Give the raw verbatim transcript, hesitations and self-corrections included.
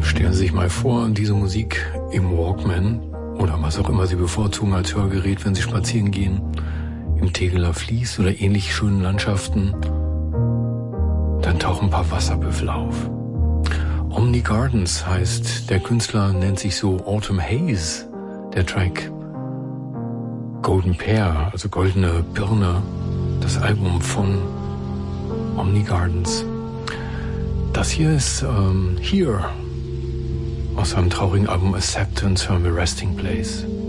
Stellen Sie sich mal vor, diese Musik im Walkman oder was auch immer Sie bevorzugen als Hörgerät, wenn Sie spazieren gehen, im Tegeler Fließ oder ähnlich schönen Landschaften, dann tauchen ein paar Wasserbüffel auf. Omni Gardens heißt, der Künstler nennt sich so Autumn Haze, der Track. Golden Pear, also goldene Birne, das Album von Omni Gardens. Das hier ist ähm, Here aus seinem traurigen Album Acceptance from a Resting Place.